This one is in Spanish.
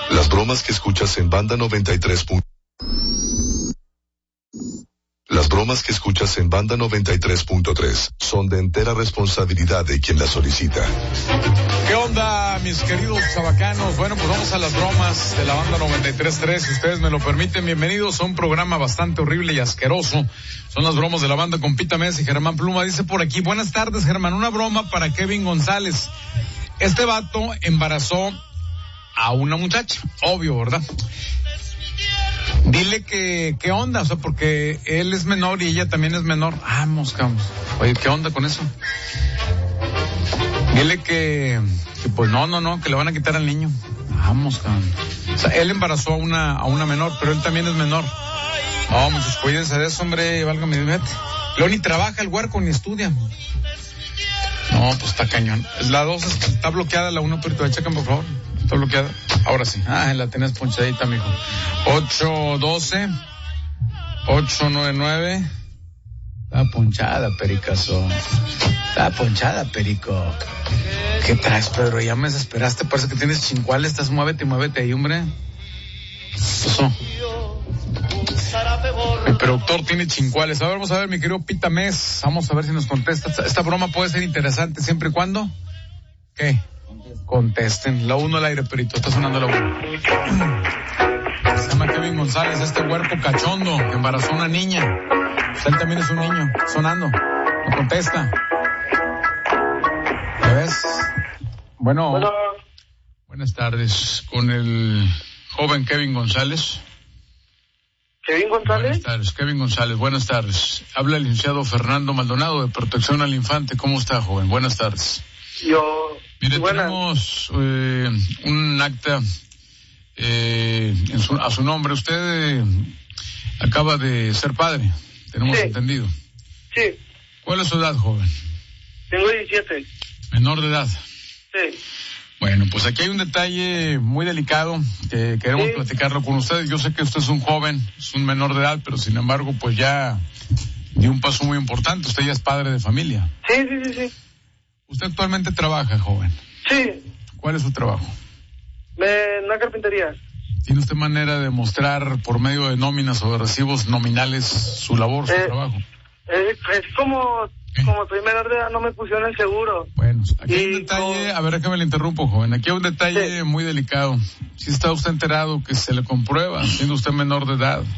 Las bromas que escuchas en Banda 93. Las bromas que escuchas en Banda 93.3 son de entera responsabilidad de quien las solicita. ¿Qué onda, mis queridos chabacanos? Bueno, pues vamos a las bromas de la Banda 93.3, si ustedes me lo permiten. Bienvenidos a un programa bastante horrible y asqueroso. Son las bromas de la banda con Pita Mesa y Germán Pluma. Dice por aquí, buenas tardes, Germán, una broma para Kevin González. Este vato embarazó a una muchacha, obvio, ¿verdad? Dile que, ¿qué onda? O sea, porque él es menor y ella también es menor. Vamos. Oye, ¿qué onda con eso? Dile que pues no, que le van a quitar al niño. Vamos, cabrón. O sea, él embarazó a una menor, pero él también es menor. No, muchachos, cuídense de eso, hombre, válgame, vete. Luego ni trabaja el huerco, ni estudia. No, pues está cañón. La 2 está bloqueada, la 1, pero chequen, por favor. Está bloqueada. Ahora sí. La tenés ponchadita, mijo. 812 899. Está ponchada, pericazo. Está ponchada, perico. ¿Qué traes, Pedro? Ya me desesperaste. Parece que tienes chincuales. Estás muévete ahí, hombre. Eso. El productor tiene chincuales. A ver, vamos a ver, mi querido Pita Mes. Vamos a ver si nos contesta. Esta broma puede ser interesante siempre y cuando. ¿Qué? Contesten. La 1 al aire, perito. Está sonando la 1. Se llama Kevin González, este huerco cachondo que embarazó a una niña. Pues él también es un niño. Sonando. No contesta. ¿Ya ves? Bueno. Buenas tardes. Con el joven Kevin González. ¿Kevin González? Buenas tardes, Kevin González. Buenas tardes. Habla el licenciado Fernando Maldonado de Protección al Infante. ¿Cómo está, joven? Buenas tardes. Mire, tenemos un acta a su nombre. Usted acaba de ser padre, tenemos entendido. Sí. ¿Cuál es su edad, joven? Tengo 17. ¿Menor de edad? Sí. Bueno, pues aquí hay un detalle muy delicado que queremos platicarlo con usted. Yo sé que usted es un joven, es un menor de edad, pero sin embargo, pues ya dio un paso muy importante. Usted ya es padre de familia. Sí. ¿Usted actualmente trabaja, joven? Sí. ¿Cuál es su trabajo? En una carpintería. ¿Tiene usted manera de mostrar por medio de nóminas o de recibos nominales su labor, su trabajo? Es como soy menor de edad, no me pusieron el seguro. Bueno, aquí hay un detalle, a ver, déjame le interrumpo, joven. Aquí hay un detalle muy delicado. Si está usted enterado que se le comprueba, siendo usted menor de edad,